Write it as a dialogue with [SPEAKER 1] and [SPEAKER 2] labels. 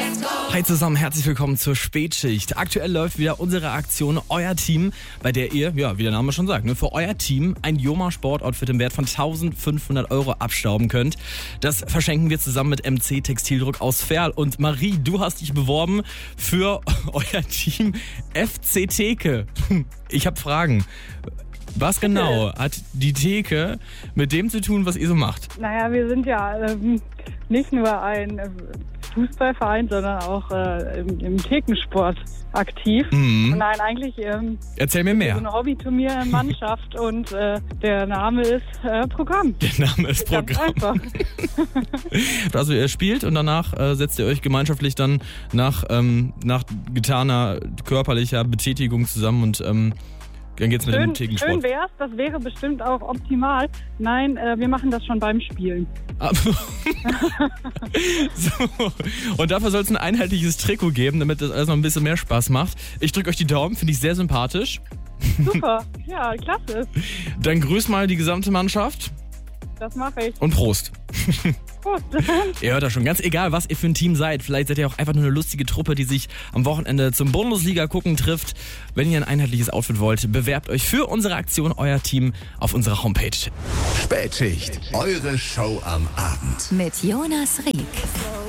[SPEAKER 1] Hi zusammen, herzlich willkommen zur Spätschicht. Aktuell läuft wieder unsere Aktion Euer Team, bei der ihr, ja, wie der Name schon sagt, für euer Team ein Joma Sportoutfit im Wert von 1.500 € abstauben könnt. Das verschenken wir zusammen mit MC Textildruck aus Verl. Und Marie, du hast dich beworben für euer Team FC Theke. Ich habe Fragen. Was genau hat die Theke mit dem zu tun, was ihr so macht?
[SPEAKER 2] Naja, wir sind ja nicht nur ein Fußballverein, sondern auch im Thekensport aktiv.
[SPEAKER 1] Mhm.
[SPEAKER 2] Und nein, eigentlich
[SPEAKER 1] Erzähl mir mehr.
[SPEAKER 2] so eine Hobbyturnier-Mannschaft und der Name ist Programm.
[SPEAKER 1] Der Name ist
[SPEAKER 2] Ganz
[SPEAKER 1] Programm.
[SPEAKER 2] einfach.
[SPEAKER 1] Also ihr spielt und danach setzt ihr euch gemeinschaftlich dann nach getaner körperlicher Betätigung zusammen und dann geht's mit dem Thekensport.
[SPEAKER 2] Schön wär's, das wäre bestimmt auch optimal. Nein, wir machen das schon beim Spielen.
[SPEAKER 1] So. Und dafür soll es ein einheitliches Trikot geben, damit das alles noch ein bisschen mehr Spaß macht. Ich drücke euch die Daumen, finde ich sehr sympathisch.
[SPEAKER 2] Super, ja, klasse.
[SPEAKER 1] Dann grüß mal die gesamte Mannschaft
[SPEAKER 2] Das mache ich.
[SPEAKER 1] und Prost.
[SPEAKER 2] Gut.
[SPEAKER 1] Ihr hört das schon, ganz egal, was ihr für ein Team seid. Vielleicht seid ihr auch einfach nur eine lustige Truppe, die sich am Wochenende zum Bundesliga-Gucken trifft. Wenn ihr ein einheitliches Outfit wollt, bewerbt euch für unsere Aktion Euer Team auf unserer Homepage.
[SPEAKER 3] Spätschicht, eure Show am Abend.
[SPEAKER 4] Mit Jonas Rieck.